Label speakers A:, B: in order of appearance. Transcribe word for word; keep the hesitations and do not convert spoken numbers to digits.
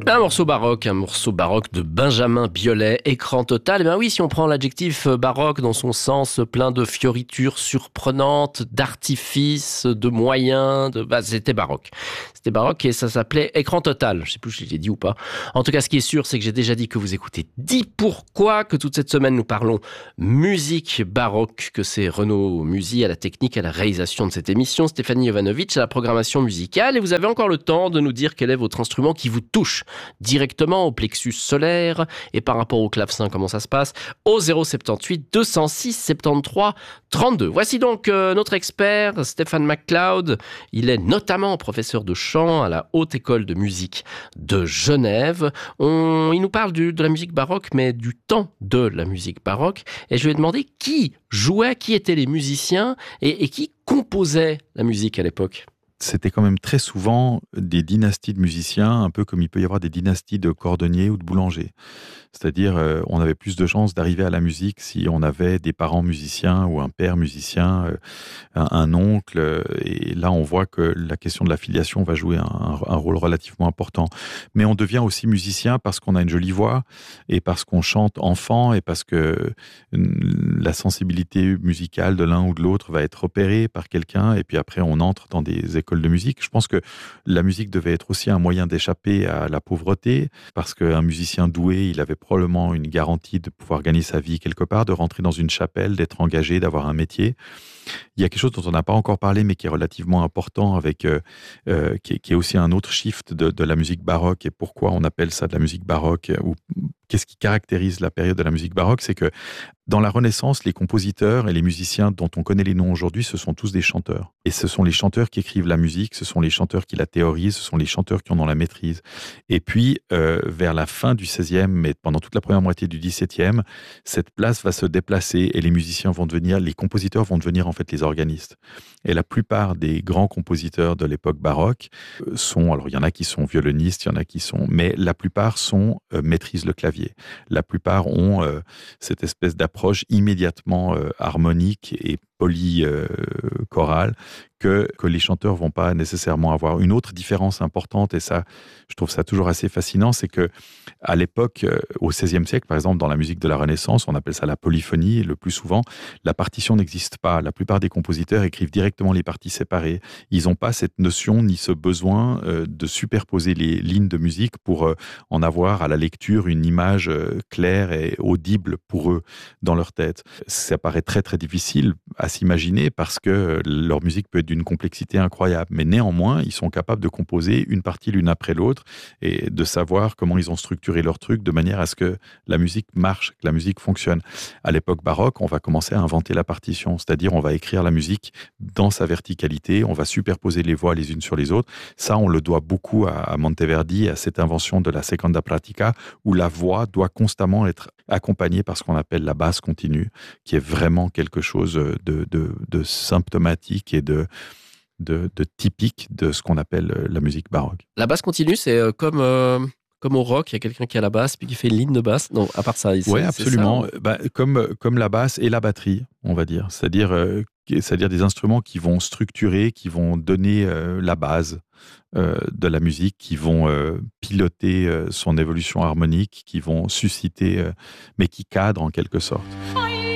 A: Un morceau baroque, un morceau baroque de Benjamin Biolay, écran total. Eh bien oui, si on prend l'adjectif baroque dans son sens plein de fioritures surprenantes, d'artifices, de moyens, de... Bah, c'était baroque. C'était baroque et ça s'appelait écran total. Je sais plus si je l'ai dit ou pas. En tout cas, ce qui est sûr, c'est que j'ai déjà dit que vous écoutez Dis pourquoi, que toute cette semaine nous parlons musique baroque, que c'est Renaud Musy à la technique, à la réalisation de cette émission, Stéphanie Jovanovic à la programmation musicale. Et vous avez encore le temps de nous dire quel est votre instrument qui vous touche directement au plexus solaire et par rapport au clavecin, comment ça se passe au zéro soixante-dix-huit deux cent six soixante-treize trente-deux. Voici donc euh, notre expert Stéphane McLeod. Il est notamment professeur de chant à la Haute École de musique de Genève. On, il nous parle du, de la musique baroque, mais du temps de la musique baroque. Et je lui ai demandé qui jouait, qui étaient les musiciens et, et qui composait la musique à l'époque.
B: C'était quand même très souvent des dynasties de musiciens, un peu comme il peut y avoir des dynasties de cordonniers ou de boulangers. C'est-à-dire, euh, on avait plus de chances d'arriver à la musique si on avait des parents musiciens ou un père musicien, euh, un, un oncle. Euh, et là, on voit que la question de la filiation va jouer un, un rôle relativement important. Mais on devient aussi musicien parce qu'on a une jolie voix et parce qu'on chante enfant et parce que la sensibilité musicale de l'un ou de l'autre va être repérée par quelqu'un. Et puis après, on entre dans des écoles de musique. Je pense que la musique devait être aussi un moyen d'échapper à la pauvreté parce qu'un musicien doué, il avait probablement une garantie de pouvoir gagner sa vie quelque part, de rentrer dans une chapelle, d'être engagé, d'avoir un métier. Il y a quelque chose dont on n'a pas encore parlé, mais qui est relativement important, avec, euh, euh, qui, est, qui est aussi un autre shift de, de la musique baroque, et pourquoi on appelle ça de la musique baroque, ou qu'est-ce qui caractérise la période de la musique baroque, c'est que dans la Renaissance, les compositeurs et les musiciens dont on connaît les noms aujourd'hui, ce sont tous des chanteurs. Et ce sont les chanteurs qui écrivent la musique, ce sont les chanteurs qui la théorisent, ce sont les chanteurs qui en ont la maîtrise. Et puis, euh, vers la fin du seizième, mais pendant toute la première moitié du dix-septième, cette place va se déplacer et les musiciens vont devenir, les compositeurs vont devenir en fait les organistes. Et la plupart des grands compositeurs de l'époque baroque sont, alors il y en a qui sont violonistes, il y en a qui sont, mais la plupart sont, euh, maîtrisent le clavier. La plupart ont euh, cette espèce d'approche immédiatement euh, harmonique et polychorale euh, que, que les chanteurs vont pas nécessairement avoir. Une autre différence importante, et ça, je trouve ça toujours assez fascinant, c'est que à l'époque, euh, au seizième siècle, par exemple, dans la musique de la Renaissance, on appelle ça la polyphonie, et le plus souvent, la partition n'existe pas. La plupart des compositeurs écrivent directement les parties séparées. Ils n'ont pas cette notion ni ce besoin euh, de superposer les lignes de musique pour euh, en avoir à la lecture une image euh, claire et audible pour eux dans leur tête. Ça paraît très très difficile à s'imaginer parce que leur musique peut être d'une complexité incroyable. Mais néanmoins, ils sont capables de composer une partie l'une après l'autre et de savoir comment ils ont structuré leur truc de manière à ce que la musique marche, que la musique fonctionne. À l'époque baroque, on va commencer à inventer la partition, c'est-à-dire on va écrire la musique dans sa verticalité, on va superposer les voix les unes sur les autres. Ça, on le doit beaucoup à Monteverdi, à cette invention de la seconda pratica, où la voix doit constamment être accompagnée par ce qu'on appelle la basse continue, qui est vraiment quelque chose de, de, de symptomatique et de, de, de typique de ce qu'on appelle la musique baroque.
A: La basse continue, c'est euh, comme... Euh... Comme au rock, il y a quelqu'un qui a la basse puis qui fait une ligne de basse. Non, à part ça.
B: Oui, absolument.
A: Ça,
B: bah, comme, comme la basse et la batterie, on va dire. C'est-à-dire, euh, c'est-à-dire des instruments qui vont structurer, qui vont donner euh, la base euh, de la musique, qui vont euh, piloter euh, son évolution harmonique, qui vont susciter, euh, mais qui cadrent en quelque sorte.